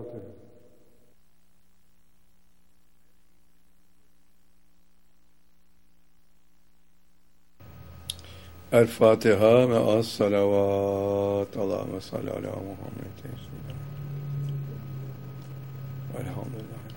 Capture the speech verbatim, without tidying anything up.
altı. El Fatiha ve as salavat. Allahümme salli ala Muhammed. Elhamdülillah.